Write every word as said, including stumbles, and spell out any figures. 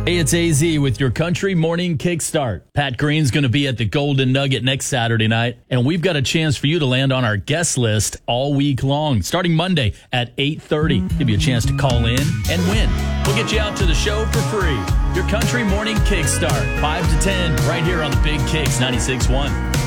Hey, it's A Z with your Country Morning Kickstart. Pat Green's going to be at the Golden Nugget next Saturday night, and we've got a chance for you to land on our guest list all week long, starting Monday at eight thirty. Give you a chance to call in and win. We'll get you out to the show for free. Your Country Morning Kickstart, five to ten, right here on the Big Kicks ninety-six point one.